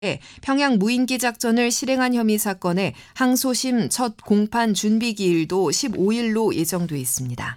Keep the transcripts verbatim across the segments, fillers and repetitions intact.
평양 무인기 작전을 실행한 혐의 사건의 항소심 첫 공판 준비 기일도 십오 일로 예정돼 있습니다.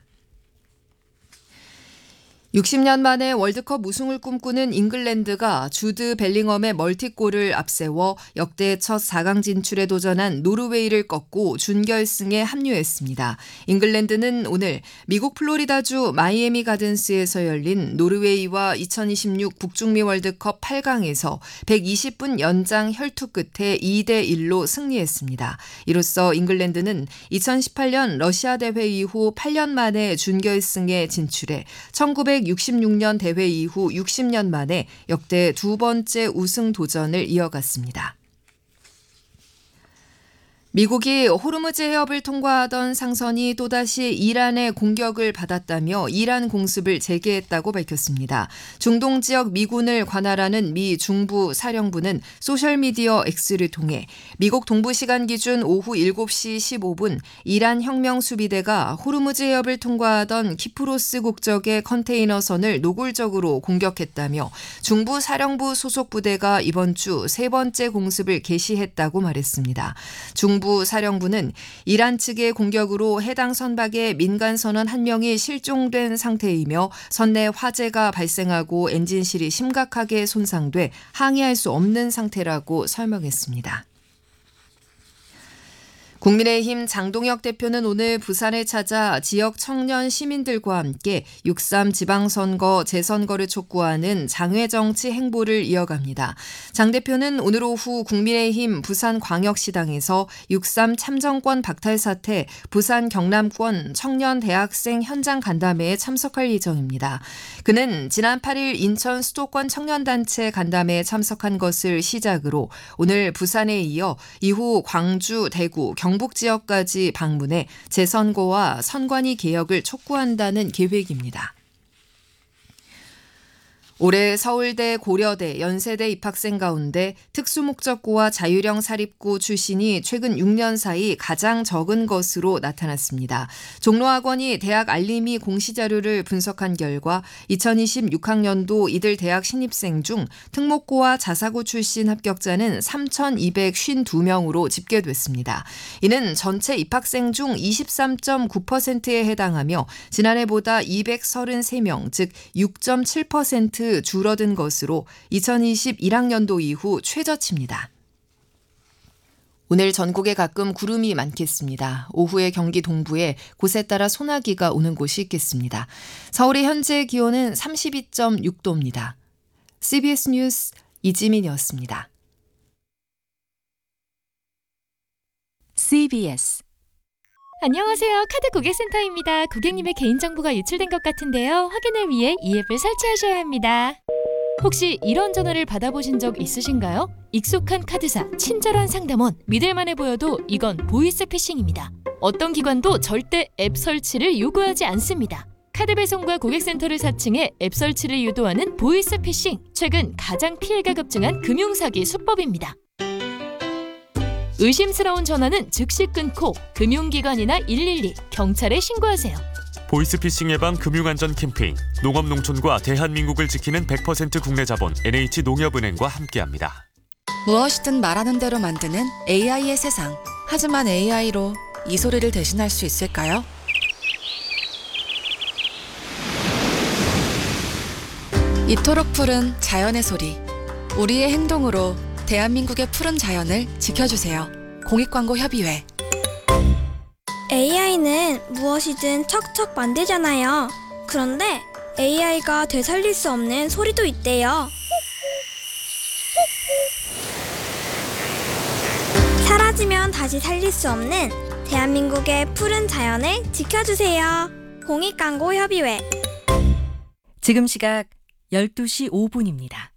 육십 년 만에 월드컵 우승을 꿈꾸는 잉글랜드가 주드 벨링엄의 멀티골을 앞세워 역대 첫 사 강 진출에 도전한 노르웨이를 꺾고 준결승에 합류했습니다. 잉글랜드는 오늘 미국 플로리다주 마이애미 가든스에서 열린 노르웨이와 이천이십육 북중미 월드컵 팔 강에서 백이십 분 연장 혈투 끝에 이 대 일로 승리했습니다. 이로써 잉글랜드는 이천십팔 년 러시아 대회 이후 팔 년 만에 준결승에 진출해 천구백육십육 년 대회 이후 육십 년 만에 역대 두 번째 우승 도전을 이어갔습니다. 미국이 호르무즈 해협을 통과하던 상선이 또다시 이란의 공격을 받았다며 이란 공습을 재개했다고 밝혔습니다. 중동 지역 미군을 관할하는 미 중부 사령부는 소셜미디어 X를 통해 미국 동부 시간 기준 오후 일곱 시 십오 분 이란 혁명수비대가 호르무즈 해협을 통과하던 키프로스 국적의 컨테이너선을 노골적으로 공격했다며 중부 사령부 소속 부대가 이번 주 세 번째 공습을 개시했다고 말했습니다. 중부 부 사령부는 이란 측의 공격으로 해당 선박의 민간 선원 한 명이 실종된 상태이며 선내 화재가 발생하고 엔진실이 심각하게 손상돼 항해할 수 없는 상태라고 설명했습니다. 국민의힘 장동혁 대표는 오늘 부산을 찾아 지역 청년 시민들과 함께 육삼 지방선거 재선거를 촉구하는 장외정치 행보를 이어갑니다. 장 대표는 오늘 오후 국민의힘 부산광역시당에서 육삼 참정권 박탈 사태 부산 경남권 청년 대학생 현장 간담회에 참석할 예정입니다. 그는 지난 팔 일 인천 수도권 청년단체 간담회에 참석한 것을 시작으로 오늘 부산에 이어 이후 광주, 대구, 경 경북 지역까지 방문해 재선거와 선관위 개혁을 촉구한다는 계획입니다. 올해 서울대, 고려대, 연세대 입학생 가운데 특수목적고와 자율형 사립고 출신이 최근 육 년 사이 가장 적은 것으로 나타났습니다. 종로학원이 대학 알림이 공시자료를 분석한 결과 이천이십육 학년도 이들 대학 신입생 중 특목고와 자사고 출신 합격자는 삼천이백오십이 명으로 집계됐습니다. 이는 전체 입학생 중 이십삼 점 구 퍼센트에 해당하며 지난해보다 이백삼십삼 명, 즉 육 점 칠 퍼센트 줄어든 것으로 이천이십일 학년도 이후 최저치입니다. 오늘 전국에 가끔 구름이 많겠습니다. 오후에 경기 동부에 곳에 따라 소나기가 오는 곳이 있겠습니다. 서울의 현재 기온은 삼십이 점 육 도입니다. 씨비에스 뉴스 이지민이었습니다. 씨비에스 안녕하세요. 카드 고객센터입니다. 고객님의 개인정보가 유출된 것 같은데요. 확인을 위해 이 앱을 설치하셔야 합니다. 혹시 이런 전화를 받아보신 적 있으신가요? 익숙한 카드사, 친절한 상담원, 믿을만해 보여도 이건 보이스피싱입니다. 어떤 기관도 절대 앱 설치를 요구하지 않습니다. 카드 배송과 고객센터를 사칭해 앱 설치를 유도하는 보이스피싱. 최근 가장 피해가 급증한 금융사기 수법입니다. 의심스러운 전화는 즉시 끊고 금융기관이나 일일이, 경찰에 신고하세요. 보이스피싱 예방 금융안전 캠페인 농업농촌과 대한민국을 지키는 백 퍼센트 국내 자본 엔에이치농협은행과 함께합니다. 무엇이든 말하는 대로 만드는 에이아이의 세상. 하지만 에이아이로 이 소리를 대신할 수 있을까요? 이토록 푸른 자연의 소리. 우리의 행동으로 대한민국의 푸른 자연을 지켜주세요. 공익광고협의회. 에이아이는 무엇이든 척척 만들잖아요. 그런데 에이아이가 되살릴 수 없는 소리도 있대요. 사라지면 다시 살릴 수 없는 대한민국의 푸른 자연을 지켜주세요. 공익광고협의회. 지금 시각 열두 시 오 분입니다.